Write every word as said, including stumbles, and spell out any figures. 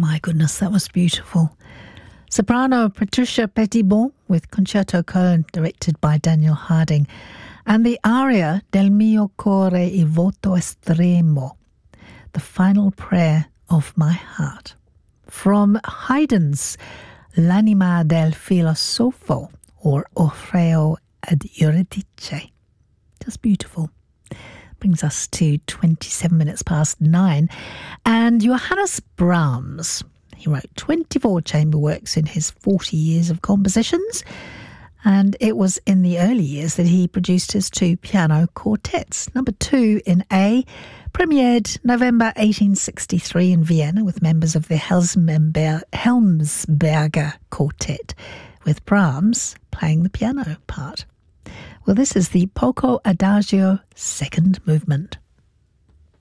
my goodness, that was beautiful. Soprano Patricia Petitbon with Concerto Köln, directed by Daniel Harding, and the aria Del mio cuore il voto estremo, the final prayer of my heart, from Haydn's L'anima del filosofo, or Orfeo ad Euridice. Just beautiful. Brings us to twenty-seven minutes past nine. And Johannes Brahms, he wrote twenty-four chamber works in his forty years of compositions. And it was in the early years that he produced his two piano quartets. Number two in A, premiered November eighteen sixty-three in Vienna with members of the Helmsberger Quartet, with Brahms playing the piano part. Well, this is the Poco Adagio second movement.